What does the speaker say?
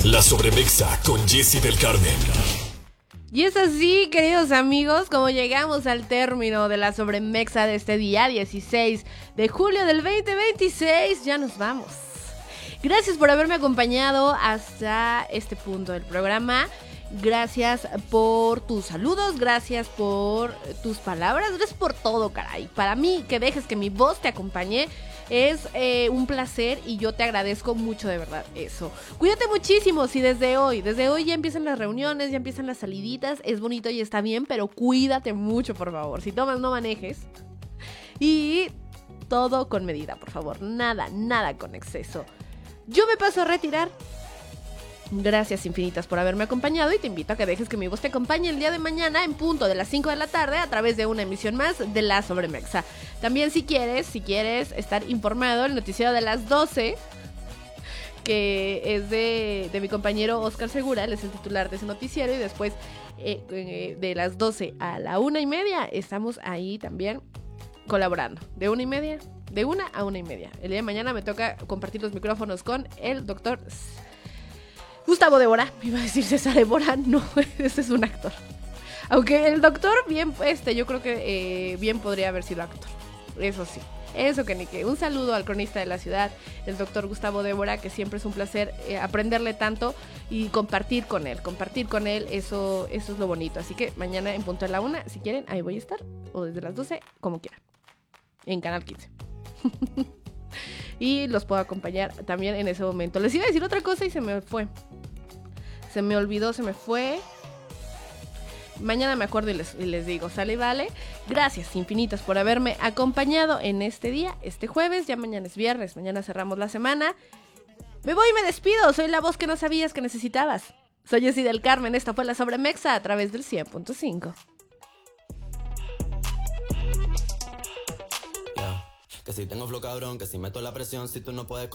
La Sobremexa con Jessy del Carmen. Y es así, queridos amigos, como llegamos al término de la Sobremexa de este día 16 de julio del 2026. Ya nos vamos. Gracias por haberme acompañado hasta este punto del programa. Gracias por tus saludos, gracias por tus palabras, gracias por todo, caray. Para mí, que dejes que mi voz te acompañe es un placer y yo te agradezco mucho, de verdad, eso. Cuídate muchísimo, si desde hoy ya empiezan las reuniones, ya empiezan las saliditas, es bonito y está bien, pero cuídate mucho, por favor. Si tomas, no manejes. Y todo con medida, por favor, nada con exceso. Yo me paso a retirar. Gracias infinitas por haberme acompañado y te invito a que dejes que mi voz te acompañe el día de mañana en punto de las 5 de la tarde a través de una emisión más de La Sobremexa. También si quieres estar informado, el noticiero de las 12, que es de mi compañero Oscar Segura, él es el titular de ese noticiero, y después de las 12 a la 1:30 estamos ahí también colaborando. De 1:30, de 1 a 1:30. El día de mañana me toca compartir los micrófonos con el doctor Gustavo Débora. Me iba a decir César Évora, no, ese es un actor. Aunque el doctor, bien, yo creo que bien podría haber sido actor. Eso sí, eso que ni que. Un saludo al cronista de la ciudad, el doctor Gustavo Débora, que siempre es un placer aprenderle tanto y compartir con él, eso es lo bonito. Así que mañana en punto de la 1, si quieren, ahí voy a estar, o desde las 12, como quieran, en Canal 15. Y los puedo acompañar también en ese momento. Les iba a decir otra cosa y se me fue. Se me olvidó, se me fue. Mañana me acuerdo y les digo, sale y vale. Gracias infinitas por haberme acompañado en este día, este jueves. Ya mañana es viernes, mañana cerramos la semana. Me voy y me despido. Soy la voz que no sabías que necesitabas. Soy Jessy del Carmen. Esta fue La Sobremexa a través del 100.5. Que si tengo flow cabrón, que si meto la presión, si tú no puedes